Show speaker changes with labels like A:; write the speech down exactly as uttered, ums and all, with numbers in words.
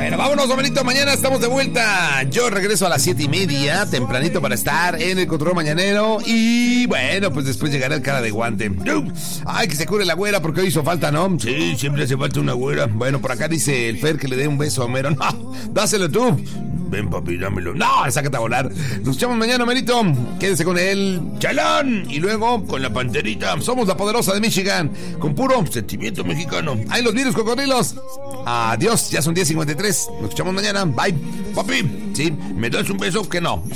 A: Bueno, vámonos, Domenito. Mañana estamos de vuelta. Yo regreso a las siete y media, tempranito para estar en el control mañanero. Y bueno, pues después llegará el cara de guante. Ay, que se cure la güera porque hoy hizo falta, ¿no? Sí, siempre hace falta una güera. Bueno, por acá dice el Fer que le dé un beso a Homero. No, dáselo tú. Ven, papi, dámelo. No, sácate a volar. Nos escuchamos mañana, Merito. Quédese con el chalán. Y luego con la panterita. Somos la poderosa de Michigan. Con puro sentimiento mexicano. ¡Ay, los virus cocodrilos! Adiós, ya son diez cincuenta y tres. Nos escuchamos mañana. Bye. Papi, sí, ¿me das un beso? Que no.